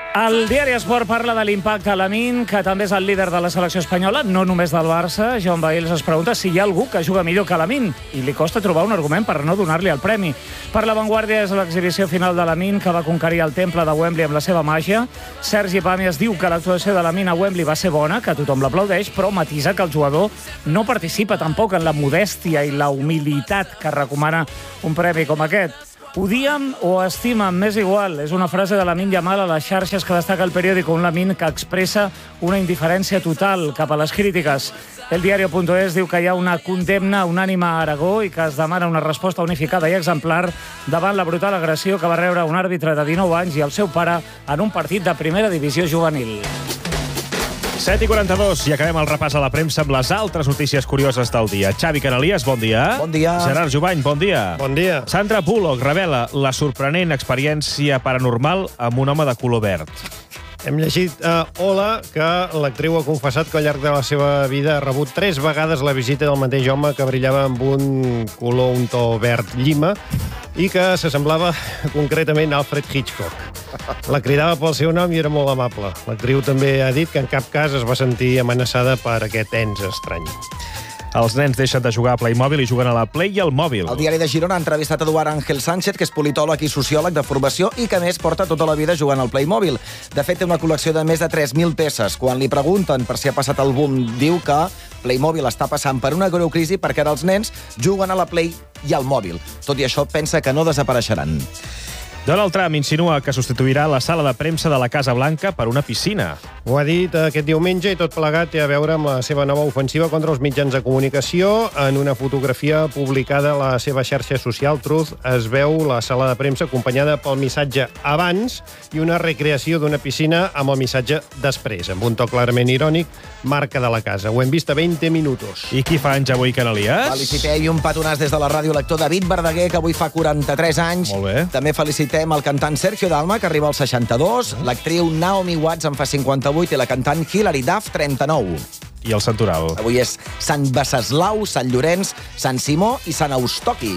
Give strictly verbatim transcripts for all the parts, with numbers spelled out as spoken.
El diari Esport parla de l'impacte a Lamine, que també és el líder de la selecció espanyola, no només del Barça. Joan Bails es pregunta si hi ha algú que juga millor que Lamine, i li costa trobar un argument per no donar-li el premi. Per La Vanguardia és l'exhibició final de Lamine, que va conquerir el temple de Wembley amb la seva màgia. Sergi Pàmies diu que l'actuació de Lamine a Wembley va ser bona, que tothom l'aplaudeix, però matisa que el jugador no participa tampoc en la modèstia i la humilitat que recomana un premi com aquest. Odiem o estimen, m'és igual. És una frase de Lamine Yamal a les xarxes que destaca el periòdico, un Lamine que expressa una indiferència total cap a les crítiques. El diario.es diu que hi ha una condemna unànime a Aragó i que es demana una resposta unificada i exemplar davant la brutal agressió que va rebre un àrbitre de dinou anys i el seu pare en un partit de primera divisió juvenil. set i quaranta-dos i acabem el repàs a la premsa amb les altres notícies curioses del dia. Xavi Canalies, bon dia. Bon dia. Gerard Jubany, bon dia. Bon dia. Sandra Bullock revela la sorprenent experiència paranormal amb un home de color verd. Hem llegit a uh, Ola que l'actriu ha confessat que al llarg de la seva vida ha rebut tres vegades la visita del mateix home que brillava amb un color, un to verd llima, i que s'assemblava concretament a Alfred Hitchcock. La cridava pel seu nom i era molt amable. L'actriu també ha dit que en cap cas es va sentir amenaçada per aquest ens estrany. Els nens deixen de jugar a Playmobil i juguen a la Play i al mòbil. El diari de Girona ha entrevistat Eduard Ángel Sánchez, que és politòleg i sociòleg de formació i que, a més, porta tota la vida jugant al Playmobil. De fet, té una col·lecció de més de tres mil peces. Quan li pregunten per si ha passat el boom, diu que Playmobil està passant per una greu crisi perquè ara els nens juguen a la Play i al mòbil. Tot i això, pensa que no desapareixeran. Donald Trump insinua que substituirà la sala de premsa de la Casa Blanca per una piscina. Ho ha dit aquest diumenge i tot plegat té a veure amb la seva nova ofensiva contra els mitjans de comunicació. En una fotografia publicada a la seva xarxa social Truth es veu la sala de premsa acompanyada pel missatge abans i una recreació d'una piscina amb el missatge després, amb un to clarament irònic, marca de la casa. Ho hem vist a vint minuts. I qui fa anys avui, Canalies? Felicitem i un petonàs des de la ràdio l'actor David Verdaguer, que avui fa quaranta-tres anys. Molt bé. També felicitem el cantant Sergio Dalma, que arriba als seixanta-dos, l'actriu Naomi Watts en fa cinquanta-vuit i la cantant Hilary Duff, trenta-nou. I el santoral? Avui és Sant Venceslau, Sant Llorenç, Sant Simó i Sant Eustoqui.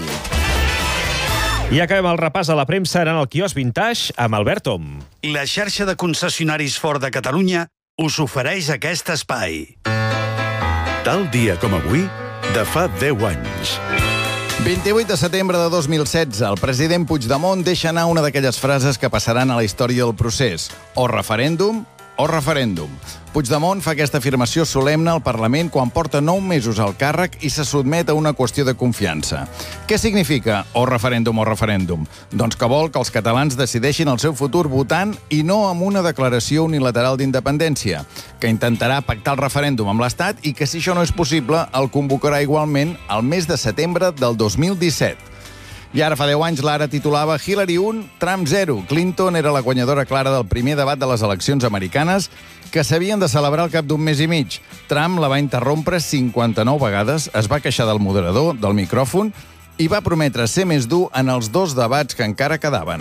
I acabem el repàs a la premsa anant al quiosc Vintage amb Albert Om. La xarxa de concessionaris Ford de Catalunya us ofereix aquest espai. Tal dia com avui, de fa deu anys. vint-i-vuit de setembre de dos mil setze, el president Puigdemont deixa anar una d'aquelles frases que passaran a la història del procés. O referèndum o referèndum. Puigdemont fa aquesta afirmació solemne al Parlament quan porta nou mesos al càrrec i se sotmet a una qüestió de confiança. Què significa o referèndum o referèndum? Doncs que vol que els catalans decideixin el seu futur votant i no amb una declaració unilateral d'independència, que intentarà pactar el referèndum amb l'Estat i que, si això no és possible, el convocarà igualment al mes de setembre del dos mil disset. I ara fa deu anys l'Ara titulava Hillary un, Trump zero. Clinton era la guanyadora clara del primer debat de les eleccions americanes que s'havien de celebrar al cap d'un mes i mig. Trump la va interrompre cinquanta-nou vegades, es va queixar del moderador, del micròfon, i va prometre ser més dur en els dos debats que encara quedaven.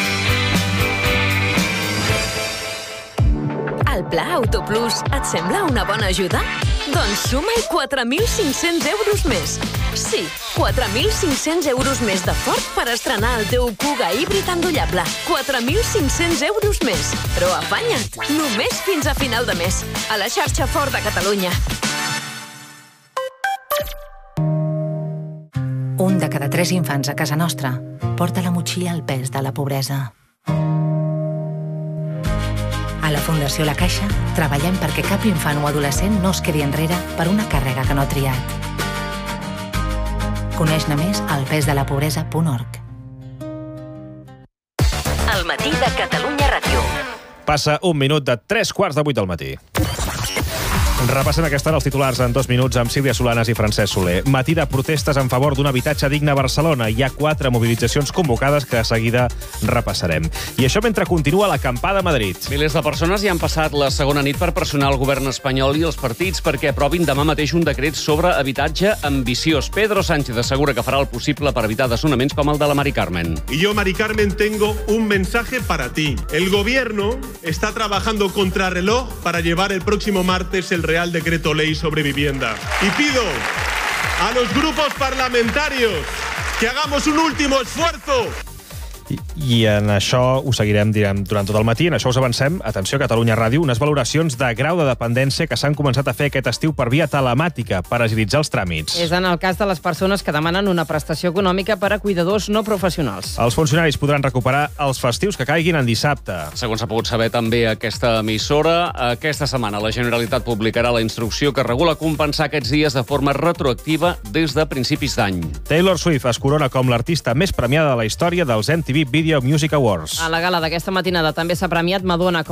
El Pla Autoplus et sembla una bona ajuda? Doncs suma-hi quatre mil cinc-cents euros més. Sí, quatre mil cinc-cents euros més de Ford per estrenar el teu Kuga híbrid endollable. quatre mil cinc-cents euros més. Però afanya't, només fins a final de mes. A la xarxa Ford de Catalunya. Un de cada tres infants a casa nostra porta a la motxilla el pes de la pobresa. A la Fundació La Caixa treballem perquè cap infant o adolescent no es quedi enrere per una càrrega que no ha triat. Coneix-ne més al pesdelapobresa punt org. El matí de Catalunya Ràdio. Passa un minut de tres quarts de vuit del matí. Repassem aquesta hora els titulars en dos minuts amb Sílvia Solanas i Francesc Soler. Matí de protestes en favor d'un habitatge digne a Barcelona. Hi ha quatre mobilitzacions convocades que de seguida repassarem. I això mentre continua l'acampada a Madrid. Milers de persones hi han passat la segona nit per pressionar el govern espanyol i els partits perquè aprovin demà mateix un decret sobre habitatge ambiciós. Pedro Sánchez assegura que farà el possible per evitar desnonaments com el de la Mari Carmen. Y yo, Mari Carmen, tengo un mensaje para ti. El gobierno está trabajando contrarreloj para llevar el próximo martes el Real Decreto Ley sobre vivienda. Y pido a los grupos parlamentarios que hagamos un último esfuerzo. I, I en això ho seguirem direm, durant tot el matí. En això us avancem, atenció, Catalunya Ràdio, unes valoracions de grau de dependència que s'han començat a fer aquest estiu per via telemàtica per agilitzar els tràmits. És en el cas de les persones que demanen una prestació econòmica per a cuidadors no professionals. Els funcionaris podran recuperar els festius que caiguin en dissabte. Segons s'ha pogut saber també aquesta emissora, aquesta setmana la Generalitat publicarà la instrucció que regula compensar aquests dies de forma retroactiva des de principis d'any. Taylor Swift es corona com l'artista més premiada de la història dels M T V Video Music Awards. A la gala d'aquesta matinada també s'ha premiat Madonna com